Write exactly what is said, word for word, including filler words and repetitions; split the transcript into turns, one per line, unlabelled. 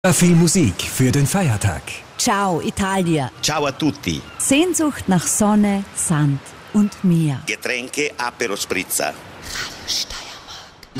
Viel Musik für den Feiertag.
Ciao Italia.
Ciao a tutti.
Sehnsucht nach Sonne, Sand und Meer.
Getränke Aperol Spritzer.